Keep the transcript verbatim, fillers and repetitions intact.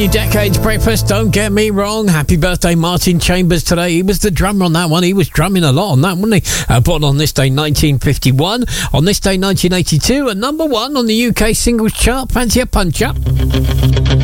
Decades breakfast, don't get me wrong. Happy birthday, Martin Chambers, today. He was the drummer on that one. He was drumming a lot on that, wasn't he? Uh, born on this day, nineteen fifty-one. On this day, nineteen eighty-two, at number one on the U K singles chart. Fancy a punch up?